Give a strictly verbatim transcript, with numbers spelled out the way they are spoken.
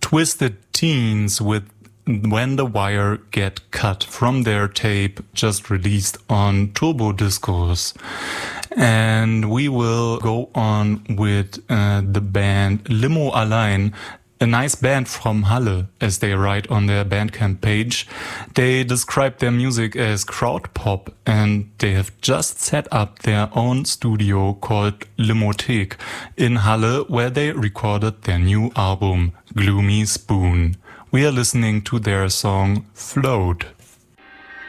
Twisted Teens with When the Wire Get Cut from their tape just released on Turbo Discos. And we will go on with uh, the band Limo Allein, a nice band from Halle, as they write on their Bandcamp page. They describe their music as crowd pop, and they have just set up their own studio called Limothek in Halle, where they recorded their new album, Gloomy Spoon. We are listening to their song Float.